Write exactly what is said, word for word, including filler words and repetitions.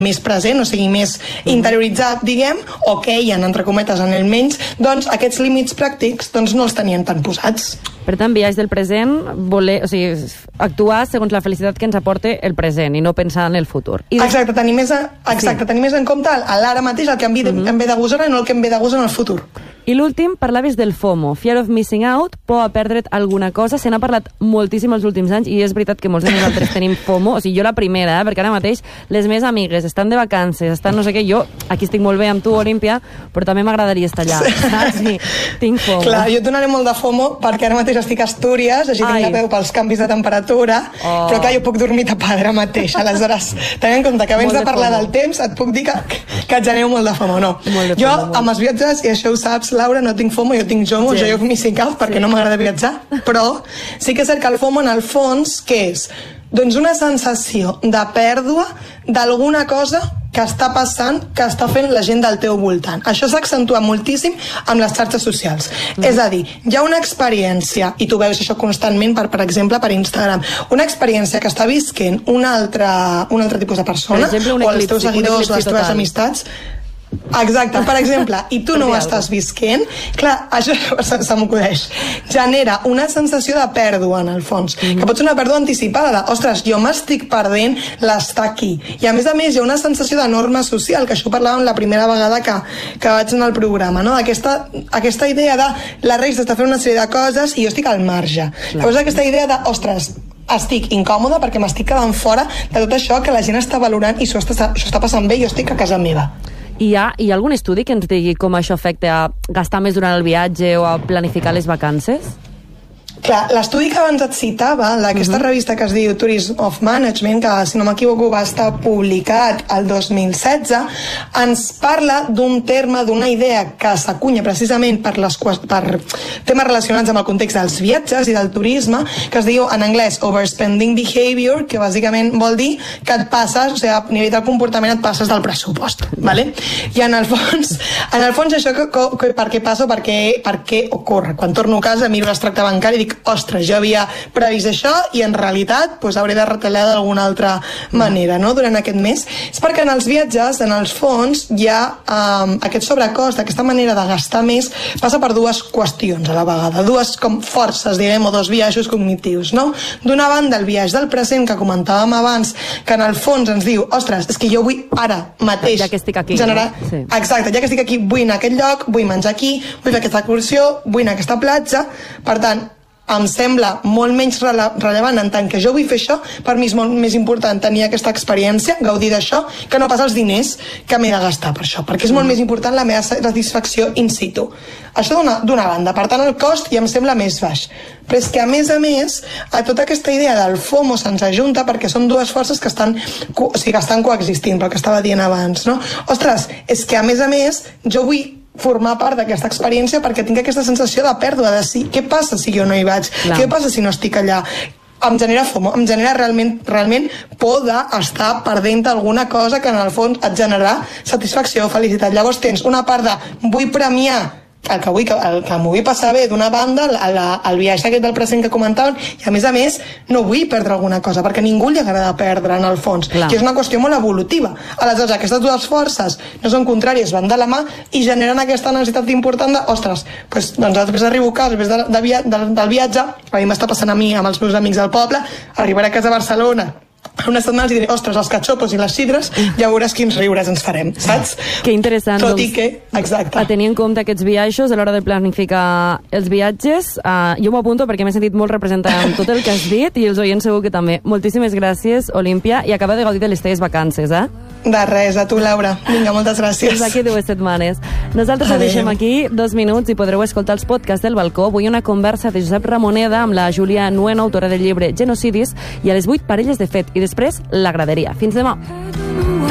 més present, o sigui, més interioritzat, diguem, o queien, entre cometes, en el menys, doncs aquests límits pràctics doncs, no els tenien tan posats. Per tant, viatge del present, voler, o sigui, actuar segons la felicitat que ens aporta el present i no pensar en el futur. I de... Exacte, tenir més, a, exacte, sí. tenir més en compte l'ara mateix, el que em ve, mm-hmm. em ve de gust ara, no el que em ve de gust en el futur. I l'últim, parlaves del FOMO, Fear of Missing Out, por a perdre't alguna cosa. Se n'ha parlat moltíssim els últims anys i és veritat que molts de nosaltres tenim FOMO, o sigui, jo la primera, eh, perquè ara mateix les meves amigues estan de vacances, estan no sé què, jo aquí estic molt bé amb tu, Olímpia, però també m'agradaria estar allà, sí. saps? Sí, tinc FOMO. Clar, jo et donaré molt de FOMO perquè ara mateix estic a Astúries, així Ai. tinc la veu pels canvis de temperatura, oh. però clar, jo puc dormir tapada ara mateix, aleshores, tenint en compte que abans de, de parlar FOMO. del temps, et puc dir que, que et genero molt de FOMO, no. De jo, FOMO, amb els viatges, i això ho saps, Laura, no tinc FOMO, jo tinc JOMO, sí. jo ho missing out, perquè sí. no m'agrada viatjar, però sí que és cert que el FOMO, en el fons, què és? Doncs una sensació de pèrdua d'alguna cosa que està passant, que està fent la gent del teu voltant. Això s'accentua moltíssim amb les xarxes socials. Mm. És a dir, hi ha una experiència, i tu veus això constantment, per, per exemple, per Instagram, una experiència que està visquent una altra, un altre tipus de persona, exemple, o els teus seguidors, les teves total. amistats. Exacte, per exemple, i tu no ho estàs visquent, clar, això se, se m'acudeix, genera una sensació de pèrdua en el fons, mm-hmm. que pot ser una pèrdua anticipada de, ostres, jo m'estic perdent l'estar aquí, i a més a més hi ha una sensació de norma social, que això ho parlàvem la primera vegada que, que vaig anar al programa, no? aquesta, aquesta idea de la resta està fent una sèrie de coses i jo estic al marge. Clar. Llavors aquesta idea de, ostres, estic incòmoda perquè m'estic quedant fora de tot això que la gent està valorant i això està, això està passant bé i jo estic a casa meva. Hi ha, hi ha algun estudi que ens digui com això afecta a gastar més durant el viatge o a planificar les vacances? Clar, l'estudi que abans et citava, d'aquesta uh-huh. revista que es diu Tourism of Management, que si no m'equivoco va estar publicat el dos mil setze, ens parla d'un terme, d'una idea que s'acunya precisament per, les, per temes relacionats amb el context dels viatges i del turisme, que es diu en anglès overspending behavior, que bàsicament vol dir que et passes, o sigui, a nivell del comportament et passes del pressupost, uh-huh. vale? I en el fons, en el fons això que, que, per què passa o per què, per què ocorre? Quan torno a casa miro l'extracte bancari i dic, ostres, jo havia previst això i en realitat doncs, hauré de retallar d'alguna altra manera, no?, durant aquest mes. És perquè en els viatges, en els fons, hi ha um, aquest sobrecost, aquesta manera de gastar més, passa per dues qüestions a la vegada, dues com forces, diguem, o dos viatges cognitius, no? D'una banda, el viatge del present, que comentàvem abans, que en el fons ens diu, ostres, és que jo vull ara mateix ja que estic aquí, generar... no? Sí. Exacte, ja que estic aquí, vull anar a aquest lloc, vull menjar aquí, vull fer aquesta excursió, vull anar a aquesta platja, per tant, em sembla molt menys rele rellevant en tant que jo vull fer això, per mi és molt més important tenir aquesta experiència, gaudir d'això, que no pas els diners que m'he de gastar per això, perquè és molt mm. més important la meva satisfacció in situ. Això d'una banda, per tant el cost ja em sembla més baix. Però és que a més a més, a tota aquesta idea del FOMO se'ns ajunta perquè són dues forces que estan, o sigui, que estan coexistint, pel que estava dient abans, no? Ostres, és que a més a més jo vull formar part d'aquesta experiència perquè tinc aquesta sensació de pèrdua, de si, què passa si jo no hi vaig? Clar. Què passa si no estic allà? Em genera FOMO, em genera realment, realment por d'estar perdent alguna cosa que en el fons et generarà satisfacció o felicitat. Llavors tens una part de vull premiar el que vull, el que m'ho vull passar bé d'una banda, el, el viatge aquest del present que comentaven, i a més a més no vull perdre alguna cosa, perquè a ningú li agrada perdre en el fons, Clar. que és una qüestió molt evolutiva. Aleshores, aquestes dues forces no són contràries, van de la mà i generen aquesta necessitat important de, ostres, doncs, doncs després d'arribar a casa, després de, de via, de, del viatge, a mi m'està passant a mi amb els meus amics del poble, arribaré a casa a Barcelona unes setmanes i diré, ostres, els catxopos i les sidres, ja veuràs quins riures ens farem, saps? Que interessant. Tot i que, exacte. A tenir en compte aquests viatges a l'hora de planificar els viatges, uh, jo m'apunto perquè m'he sentit molt representada amb tot el que has dit i els oients segur que també. Moltíssimes gràcies, Olímpia, i acaba de gaudir de les teves vacances, eh? De res, a tu, Laura. Vinga, moltes gràcies. Fins aquí dues setmanes. Nosaltres ho deixem aquí dos minuts i podreu escoltar els podcasts del balcó. Avui una conversa de Josep Ramoneda amb la Júlia Nueno, autora del llibre Genocidis, i a les vuit parelles de fet, i després la graderia. Fins demà.